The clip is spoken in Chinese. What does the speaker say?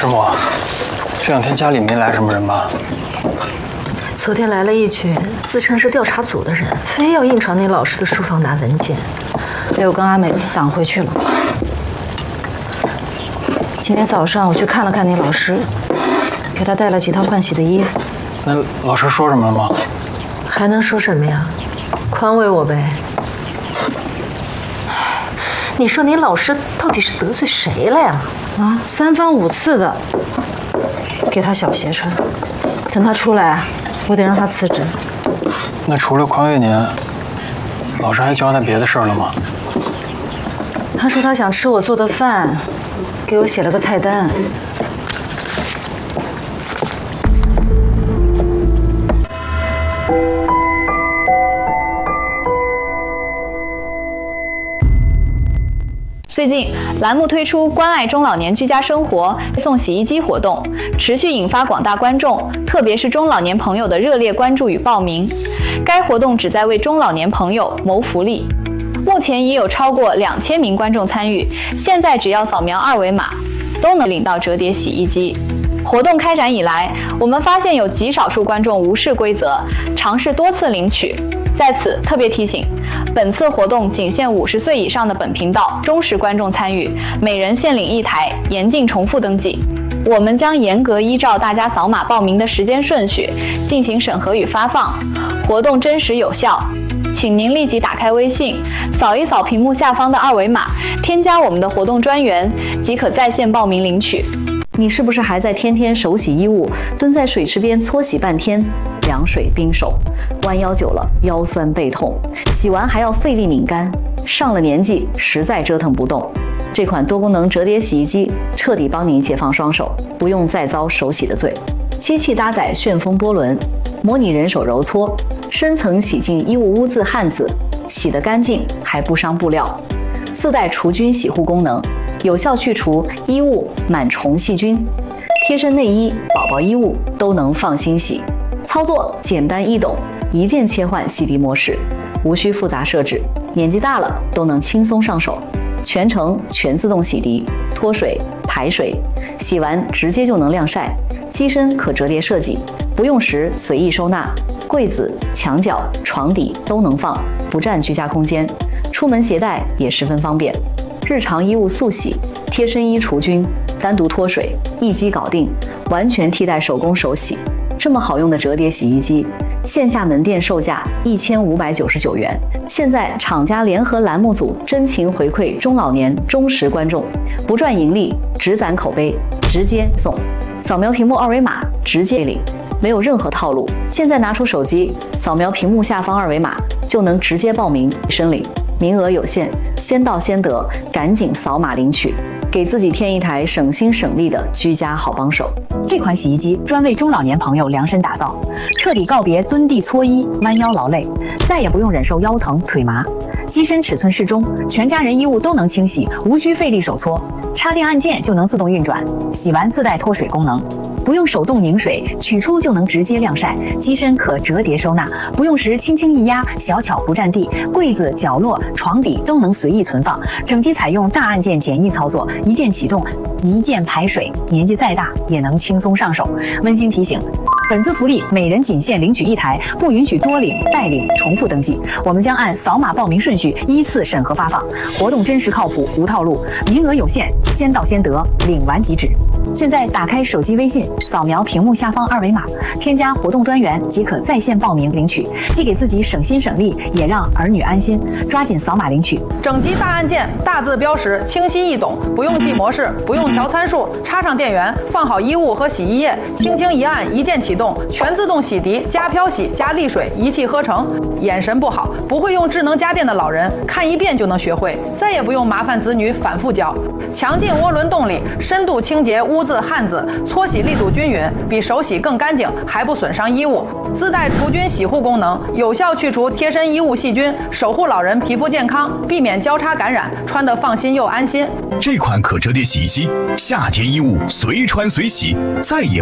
师母，这2天家里没来什么人吧？ 昨天来了一群自称是调查组的人，非要硬闯那老师的书房拿文件，被我跟阿美挡回去了。今天早上我去看了看那老师，给他带了几套换洗的衣服。 那老师说什么了吗？ 还能说什么呀？宽慰我呗。你说你老师到底是得罪谁了呀？啊，3番5次的给他小鞋穿，等他出来，我得让他辞职。 那除了宽慰您，老师还交代别的事儿了吗？ 他说他想吃我做的饭，给我写了个菜单。 最近，栏目推出关爱中老年居家生活送洗衣机活动，持续引发广大观众，特别是中老年朋友的热烈关注与报名。该活动旨在为中老年朋友谋福利。目前已有超过2000名观众参与，现在只要扫描2维码，都能领到折叠洗衣机。活动开展以来，我们发现有极少数观众无视规则，尝试多次领取。在此特别提醒，本次活动仅限50岁以上的本频道忠实观众参与，每人限领1台，严禁重复登记。我们将严格依照大家扫码报名的时间顺序进行审核与发放，活动真实有效。请您立即打开微信，扫一扫屏幕下方的2维码，添加我们的活动专员，即可在线报名领取。 你是不是还在天天手洗衣物，蹲在水池边搓洗半天，凉水冰手，弯腰久了腰酸背痛，洗完还要费力拧干，上了年纪实在折腾不动？这款多功能折叠洗衣机彻底帮你解放双手，不用再遭手洗的罪。机器搭载旋风波轮，模拟人手揉搓，深层洗净衣物污渍汗渍，洗得干净还不伤布料。自带除菌洗护功能，有效去除衣物螨虫细菌，贴身内衣、宝宝衣物都能放心洗。操作简单易懂，一键切换洗涤模式，无需复杂设置，年纪大了都能轻松上手。全程全自动洗涤、脱水、排水，洗完直接就能晾晒。机身可折叠设计，不用时随意收纳，柜子、墙角、床底都能放，不占居家空间。出门携带也十分方便。日常衣物速洗、贴身衣除菌、单独脱水，一机搞定，完全替代手工手洗。这么好用的折叠洗衣机，线下门店售价1599元。现在厂家联合栏目组真情回馈中老年忠实观众，不赚盈利，只攒口碑，直接送。扫描屏幕2维码，直接领，没有任何套路。现在拿出手机，扫描屏幕下方2维码，就能直接报名申领。名额有限，先到先得，赶紧扫码领取，给自己添一台省心省力的居家好帮手。 这款洗衣机专为中老年朋友量身打造，彻底告别蹲地搓衣、弯腰劳累，再也不用忍受腰疼腿麻。机身尺寸适中，全家人衣物都能清洗，无需费力手搓，插电按键就能自动运转，洗完自带脱水功能。不用手动拧水，取出就能直接晾晒。机身可折叠收纳，不用时轻轻一压，小巧不占地，柜子、角落、床底都能随意存放。整机采用大按键简易操作，一键启动，一键排水，年纪再大也能轻松上手。温馨提醒，本次福利每人仅限领取1台，不允许多领、代领、重复登记。我们将按扫码报名顺序依次审核发放，活动真实靠谱，无套路，名额有限，先到先得，领完即止。现在打开手机微信，扫描屏幕下方2维码，添加活动专员即可在线报名领取，既给自己省心省力，也让儿女安心。抓紧扫码领取。 整机大按键，大字标识，清晰易懂，不用记模式，不用调参数，插上电源，放好衣物和洗衣液，轻轻一按，一键启动，全自动洗涤加漂洗加沥水，一气呵成。眼神不好，不会用智能家电的老人，看一遍就能学会，再也不用麻烦子女反复教。强劲涡轮动力，深度清洁污渍汗渍，搓洗力度均匀，比手洗更干净，还不损伤衣物。自带除菌洗护功能，有效去除贴身衣物细菌，守护老人皮肤健康，避免交叉感染，穿得放心又安心。 这款可折叠洗衣机，夏天衣物随穿随洗，再也